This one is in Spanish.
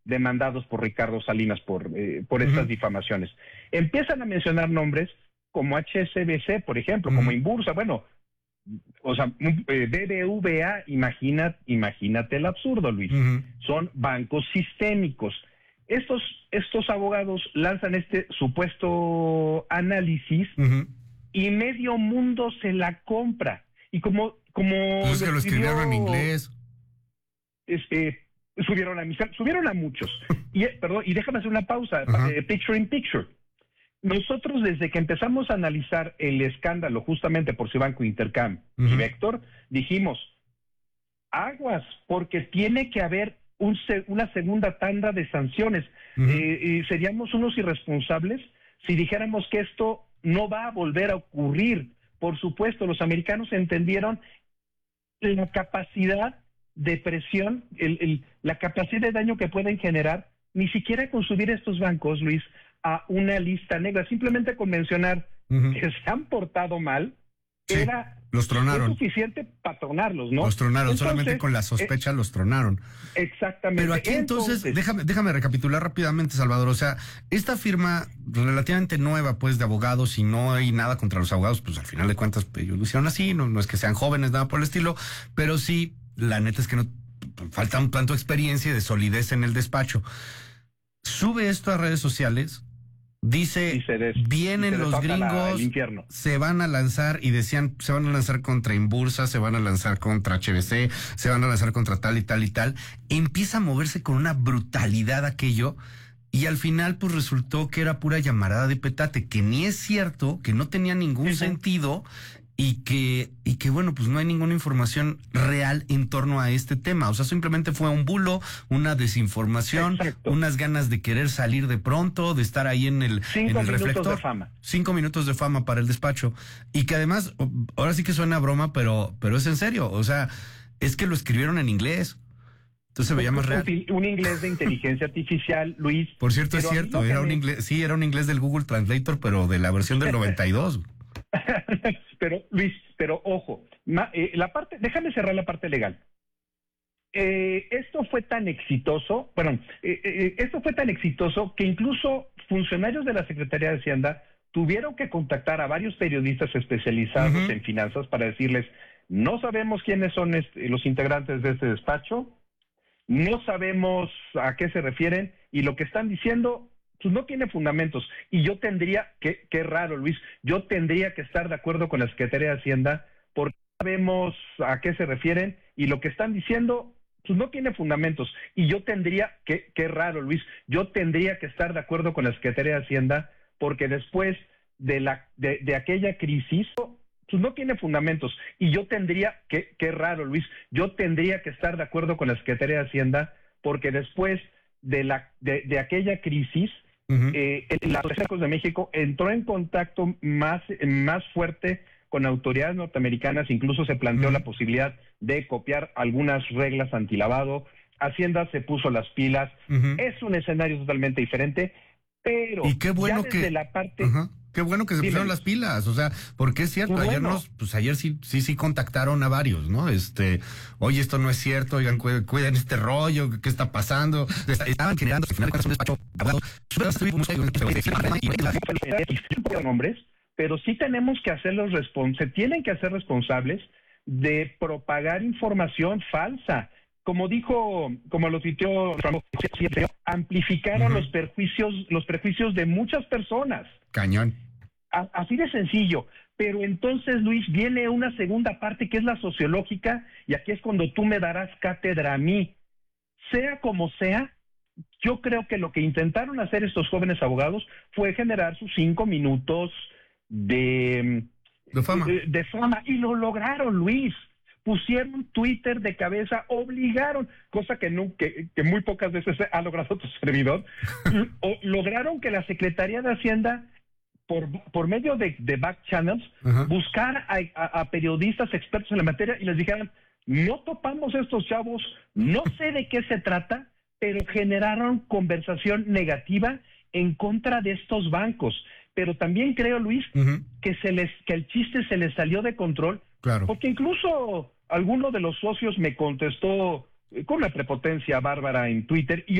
demandados por Ricardo Salinas por estas difamaciones. Empiezan a mencionar nombres como HSBC, por ejemplo, como Inbursa, bueno, o sea, BBVA, imagínate el absurdo, Luis. Son bancos sistémicos. Estos abogados lanzan este supuesto análisis y medio mundo se la compra. Y como pues es que lo escribieron en inglés. Subieron a muchos. Y déjame hacer una pausa. Picture in picture. Nosotros, desde que empezamos a analizar el escándalo justamente por Cibanco Intercam y Vector, dijimos, aguas, porque tiene que haber una segunda tanda de sanciones. Seríamos unos irresponsables si dijéramos que esto no va a volver a ocurrir. Por supuesto, los americanos entendieron la capacidad de presión, la capacidad de daño que pueden generar, ni siquiera con subir estos bancos, Luis, a una lista negra. Simplemente con mencionar que se han portado mal, los tronaron. Es suficiente para tronarlos, ¿no? Los tronaron, solamente con la sospecha los tronaron. Exactamente. Pero aquí entonces déjame recapitular rápidamente, Salvador. O sea, esta firma relativamente nueva, pues, de abogados, y no hay nada contra los abogados, pues al final de cuentas ellos lo hicieron así, no es que sean jóvenes, nada por el estilo, pero sí, la neta es que no falta un tanto de experiencia y de solidez en el despacho. Sube esto a redes sociales. Dice vienen los gringos, se van a lanzar, y decían, se van a lanzar contra Inbursa, se van a lanzar contra HBC, se van a lanzar contra tal y tal y tal. Empieza a moverse con una brutalidad aquello, y al final pues resultó que era pura llamarada de petate, que ni es cierto, que no tenía ningún sentido, y que bueno, pues no hay ninguna información real en torno a este tema. O sea, simplemente fue un bulo, una desinformación, unas ganas de querer salir de pronto, de estar ahí en el reflector. De fama. 5 minutos de fama para el despacho. Y que además, ahora sí que suena a broma, pero es en serio. O sea, es que lo escribieron en inglés. Entonces se veía más real. Un inglés de inteligencia artificial, Luis. Por cierto, es cierto, era un inglés del Google Translator, pero de la versión del 92. Pero Luis, ojo, déjame cerrar la parte legal. Esto fue tan exitoso, que incluso funcionarios de la Secretaría de Hacienda tuvieron que contactar a varios periodistas especializados en finanzas para decirles, no sabemos quiénes son los integrantes de este despacho, no sabemos a qué se refieren, y lo que están diciendo pues no tiene fundamentos. Y yo tendría, qué raro, Luis, yo tendría que estar de acuerdo con la Secretaría de Hacienda, porque sabemos a qué se refieren, y lo que están diciendo pues no tiene fundamentos. Y yo tendría, qué raro, Luis, yo tendría que estar de acuerdo con la Secretaría de Hacienda, porque después de aquella crisis pues no tiene fundamentos. Y yo tendría, qué raro, Luis, yo tendría que estar de acuerdo con la Secretaría de Hacienda, porque después de aquella crisis, la Asociación de México entró en contacto más fuerte con autoridades norteamericanas, incluso se planteó la posibilidad de copiar algunas reglas antilavado. Hacienda se puso las pilas. Es un escenario totalmente diferente, pero y qué bueno ya desde la parte... Qué bueno que se pusieron las pilas, o sea, porque es cierto, ayer sí contactaron a varios, ¿no? Oye, esto no es cierto, oigan, cuiden este rollo, ¿qué está pasando? Estaban generando, al final, un despacho nombres, pero sí tenemos que hacerlos se tienen que hacer responsables de propagar información falsa. Como lo tuiteó, amplificaron los prejuicios de muchas personas. Cañón. Así de sencillo. Pero entonces, Luis, viene una segunda parte que es la sociológica, y aquí es cuando tú me darás cátedra a mí. Sea como sea, yo creo que lo que intentaron hacer estos jóvenes abogados fue generar sus 5 minutos de fama. De fama, y lo lograron, Luis. Pusieron Twitter de cabeza, obligaron, cosa que muy pocas veces ha logrado tu servidor, lograron que la Secretaría de Hacienda, por medio de back channels, buscar a periodistas expertos en la materia y les dijeran, no topamos estos chavos, no sé de qué se trata, pero generaron conversación negativa en contra de estos bancos. Pero también creo, Luis, que el chiste se les salió de control. Claro. Porque incluso alguno de los socios me contestó con una prepotencia bárbara en Twitter, y